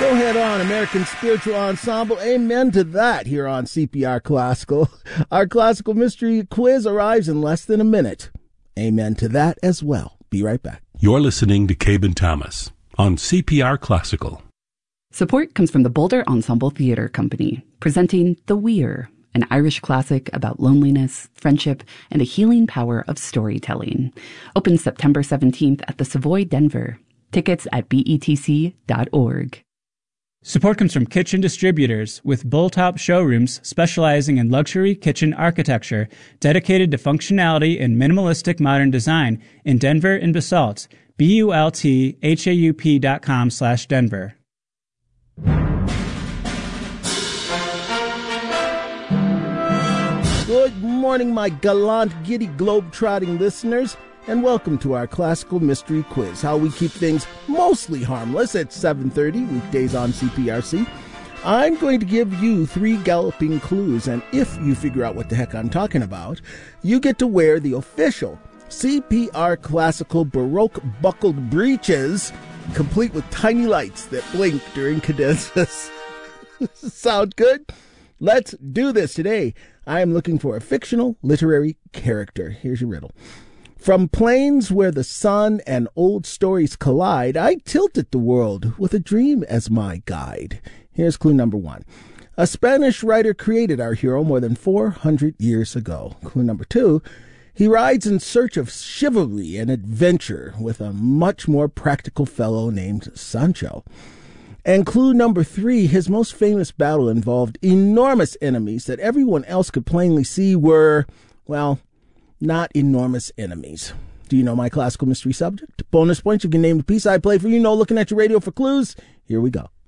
Go ahead on, American Spiritual Ensemble. Amen to that here on CPR Classical. Our classical mystery quiz arrives in less than a minute. Amen to that as well. Be right back. You're listening to Cabin Thomas on CPR Classical. Support comes from the Boulder Ensemble Theatre Company, presenting The Weir, an Irish classic about loneliness, friendship, and the healing power of storytelling. Open September 17th at the Savoy, Denver. Tickets at betc.org. Support comes from Kitchen Distributors, with Bulltop showrooms specializing in luxury kitchen architecture, dedicated to functionality and minimalistic modern design in Denver and Basalt. BULTHAUP.com/Denver. Good morning, my gallant, giddy, globe-trotting listeners, and welcome to our classical mystery quiz, how we keep things mostly harmless at 7:30 weekdays on CPRC. I'm going to give you 3 galloping clues, and if you figure out what the heck I'm talking about, you get to wear the official CPR Classical Baroque buckled breeches, complete with tiny lights that blink during cadenzas. Sound good? Let's do this today. I am looking for a fictional literary character. Here's your riddle. From plains where the sun and old stories collide, I tilted the world with a dream as my guide. Here's clue number 1. A Spanish writer created our hero more than 400 years ago. Clue number 2. He rides in search of chivalry and adventure with a much more practical fellow named Sancho. And clue number 3, his most famous battle involved enormous enemies that everyone else could plainly see were, well, not enormous enemies. Do you know my classical mystery subject? Bonus points. You can name the piece I play for you. No looking at your radio for clues. Here we go.